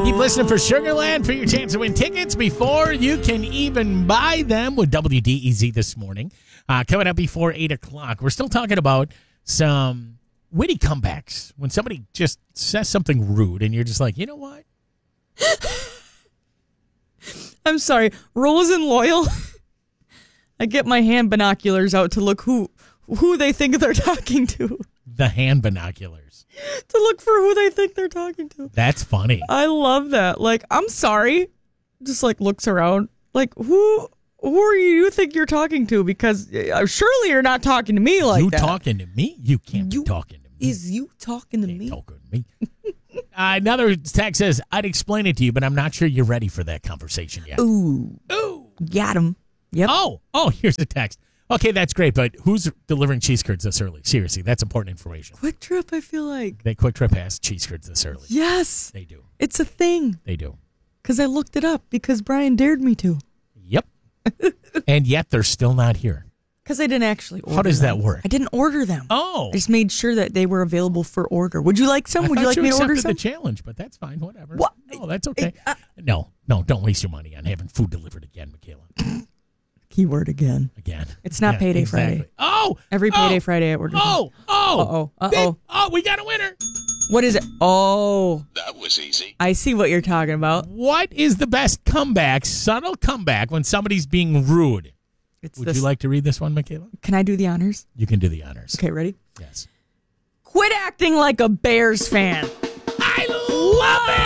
Keep listening for Sugarland for your chance to win tickets before you can even buy them with WDEZ this morning. Coming up before 8 o'clock. We're still talking about some witty comebacks. When somebody just says something rude and you're just like, you know what? I'm sorry. Rose and Loyal. I get my hand binoculars out to look who they think they're talking to. The hand binoculars. To look for who they think they're talking to. That's funny. I love that. Like, I'm sorry. Just like looks around. Like, who are you think you're talking to? Because surely you're not talking to me like you that. You talking to me? You can't be talking to me. Is you talking to me? Talking to me. Another text says, I'd explain it to you, but I'm not sure you're ready for that conversation yet. Ooh. Got him. Yep. Oh, here's the text. Okay, that's great, but who's delivering cheese curds this early? Seriously, that's important information. Quick Trip, I feel like. Quick Trip has cheese curds this early. Yes. They do. It's a thing. They do. Because I looked it up because Brian dared me to. Yep. And yet they're still not here. Because I didn't actually order them. How does that work? I didn't order them. Oh. I just made sure that they were available for order. Would you like some? Would you like me to order some? The challenge, but that's fine. Whatever. What? No, that's okay. No, don't waste your money on having food delivered again, Michaela. Keyword again. It's not Payday Friday. Oh! Every Payday Friday I order. Uh-oh. We got a winner. What is it? Oh. That was easy. I see what you're talking about. What is the best comeback, subtle comeback, when somebody's being rude? Would you like to read this one, Michaela? Can I do the honors? You can do the honors. Okay, ready? Yes. Quit acting like a Bears fan. I love it.